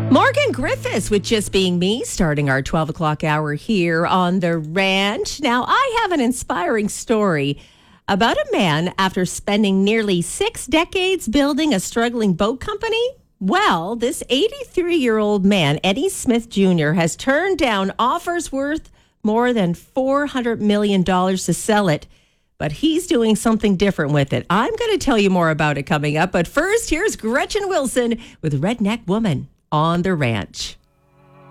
Morgan Griffiths with Just Being Me, starting our 12 o'clock hour here on the ranch. Now, I have an inspiring story about a man after spending nearly 6 decades building a struggling boat company. Well, this 83-year-old man, Eddie Smith Jr., has turned down offers worth more than $400 million to sell it. But he's doing something different with it. I'm going to tell you more about it coming up. But first, here's Gretchen Wilson with Redneck Woman on the Ranch.